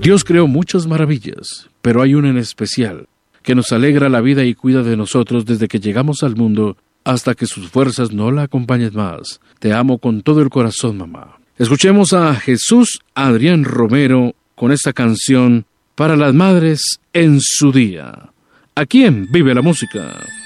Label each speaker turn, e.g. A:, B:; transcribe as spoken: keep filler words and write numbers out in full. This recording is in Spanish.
A: Dios creó muchas maravillas, pero hay una en especial que nos alegra la vida y cuida de nosotros desde que llegamos al mundo hasta que sus fuerzas no la acompañen más. Te amo con todo el corazón, mamá. Escuchemos a Jesús Adrián Romero con esta canción para las madres en su día. ¿A quién vive la música?